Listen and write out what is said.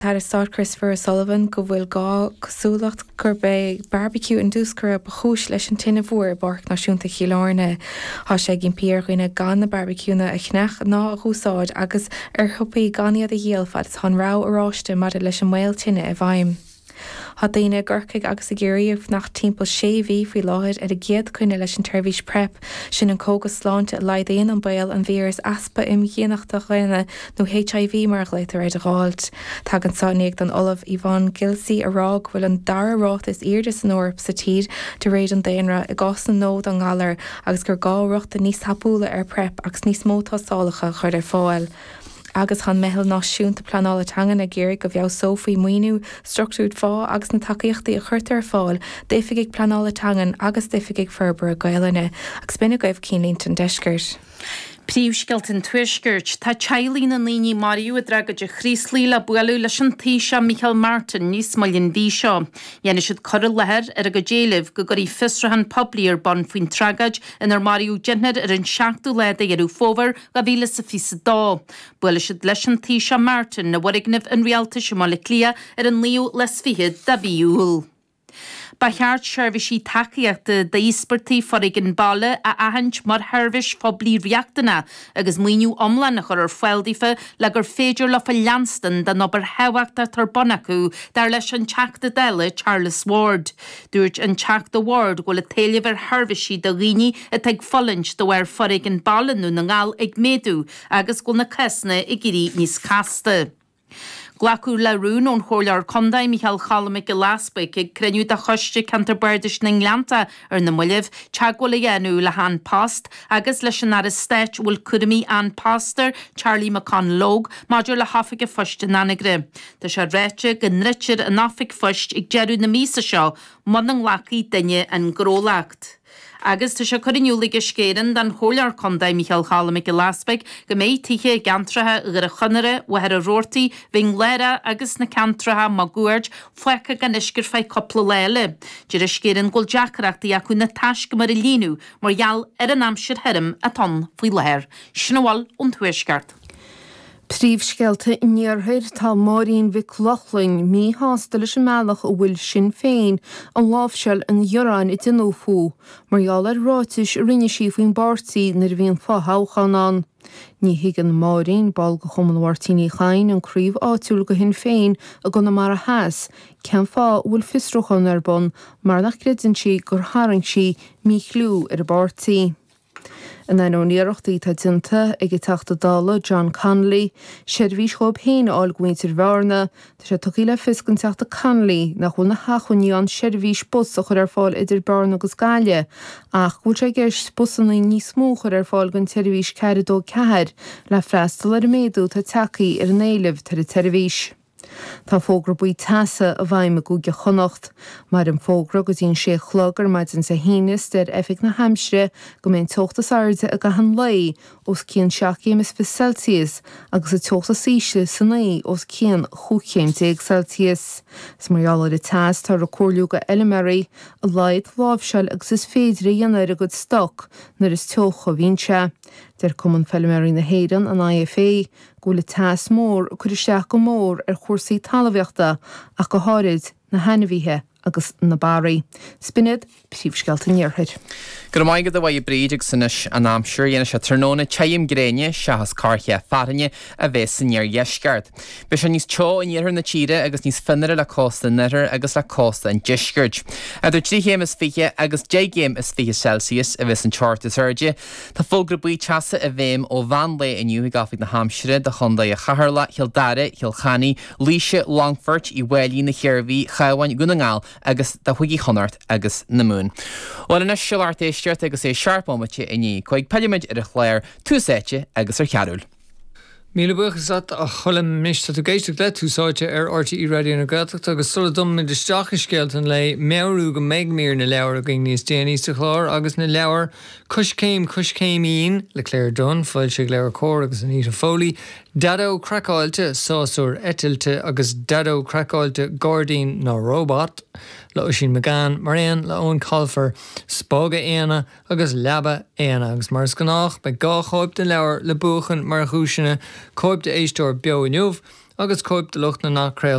Tá start Christopher Sullivan go bhfuil gá cosúlacht gur bé barbecue an dúscar ba chúis leis an tinine bhuair barc náisiúnta chiileáne há sé gin píor chuoine gan na barbecúna a chnech ná a chúsáid agus ar thupaí ganiad a dhéalfad is hon rá aráiste mar leis an mhail tinine a bhaim. Tá daoine gurcaig agus a géiríomh nach timppla 6 bhí faoi láthir ar a géad chuine leis an turbhís prep sin an cógus sláinte a leidéon an bail an bhíras aspa im dhéanaachta chuine nó HIV mar leitar ar a gáilt. Tá an sáníag don Olaf Ivan Gilsey ará bhfuil an darrát is irdas an orp sa tír de réad an daonra i gás an nód an galar agus gur gáreachta níos hapúla ar prep agus níos mótásálacha chuir ar fáil. Agus han mehel náisiúnta planála tangan a géir go bheadh sófaí muoinú struchtúd fá agus na takeíochtaí a chuirtar fáil, déifigigh planála tangan agus déifigigh ferbar a gaiilene agus binne goibh cínlínta an deisgirt. Príomhsceiltain tuaisgirt tá teilín an líní Mariú a dragad a chríslí le bualú leis an taoise Michael Martin níos mailin bhí seo. Dhéana siad cor lethir ar a go déalah go gurí fisrahan poblí ar bon faoin tragad inar Mariú Jenner ar an 7 leada arú fómhar go bhíle sa fisa dá. Buala siad leis an taoise Martin na bharignamh an rialta sem mála clia ar an líú les fihead da bhíúil. Ba cheart seirbhísí takeíochta de íspartaí forigh an balle a ahant mar theirbhís poblí riachtainna agus muoinú omlanach ar foiildífa le gur féidir le fa leanstan den obair hehaachta tar bonacú dar leis an teachta deile Charles Ward. Dúirt an teachta Ward go le taileh ar theirbhísí do riní a teag follint do bhar forigh an ballanú na ngáil ag méadú agus go na cesna i ggurí níos casta. Glacu leún ón chólear condaid Michael Chalamig i Lasbaic ag creniu a choiste Canterberdis na Nglanta ar na muileh teagháil a dhéanú le han past agus leis an aristeit bhfuil cuirimí an pastor Charlie McCann Logue maidir le hafig a fuiste nanigre. Tá sé réite gan ritir an áfig fuist ag jeú na mísa seo man an lacaí duine an grólacht. Agus tá sé chuinniuúla go scéan den chólear condaid Michael Chalamig i Lasbaic go méid tithe gantrathe gur a chunere wahar a rórtaí bhín léire agus na cantrathe má gúirt foicha gan isgur fé coppla léile. Dir a scéan ghil deachreachtaí acu na taisce mar a líú mar gheall ar an amsir herim a ton faoi léir. Sin bháil ón tuaisceart. Príomhsceilta inníorthair tá Maureen Vic Loughlin mí hástal leis mealach ó bhfuil sin féin an lábhseil an dheoráin i dtinófú, margheall ar ráitis rinne sí faoin bartaí nar bhíon fáthchanán. Ní higann Maureen ball go chumanhhairtíní chain an críomh áitiúil go hin féin a gona mar a heas, cean fá bhfuil fistrochan ar bon mar nach credan si gur tharraing si mí chliú ar a bartaí. In ein óníochtaí tá dinta ag teachta dála John Connolly, seirbhís chob héin áil gmuintir bharna, tá sé tuí le fiscan teachta Connolly nach chun na hachuníán seirbhís bus a chur ar fáil idir barn agus gáile, ach bhúil sé gceist busanna níos mó chur ar fáil gon seirbhís ceadó ceathir le freastal ar méadú tá tacaí ar an éileh tar a seirbhís. Tá fógra buí tasa a bhaim a gúge chonacht, mar an fógra go dtíon sé chlogar maid an sa hínas der efik na Hampshire go mén tochtas airde a gahan lei os cían 7 Celsius agus a tochtas síise san lei os cían 5 Celsius. S marall a tas tar a cóliúga Elimary a leid lábhseil agus is féidir dhéanaar a god stoc nar is tocha bhínse. Der cuman Felmary na héan an IFA go le tas mór chuir seach go mór ar chósaí talmhaíochta ach go háid na hanahíthe agus na barí. Spinned príomhsceilta níorthair. Gur maigad a bhaid bríideag sanis an amsúr dhéana se tróna teim gréine seachas carthe farine a bheits san níor dheisceart. Be se níos teo in dhéar na tíre agus níos finire le cósta nitir agus le cósta an deisceart. A dúir 3 géim is fiche agus 10 géim is 5 Celsius a bheits an chartas airde. Tá fógra buí teasa a bhéim ó bhan le iniu i gáfig na Hampshire de chunda a chaharla, Hildare, Hilchani, Líse, Longfort i bhhailí na cheirhí chahain gunangáil agus da chuigi chonart agus na mún. Well in a silartéisteart agus é searpómate iní chuig peilimid ar a chléir túsáite agus ar cheadúil. Míle buchas a cholim mista tú géisteach le túsáite ar RTE Radio na Gaeltacht agus sulla dom na disteach scéaltan le mearú go méid mír na leabhar a gin níos déanaí sa chlár agus na leabhar cuscéim íon le Claire Dunn foiil sig leabhar cór agus Anita Foley Dado Crackáilte sáúr etilte agus Dado Crackáilte Gordín ná Robot le Uisín McGann mar éan le ón Colfer spága éana agus leaba éana agus mar scanách be gá chóib den leabhar le buchan mar chúisina cóib de éistóir beo inniuh agus cóip de lucht na nachréil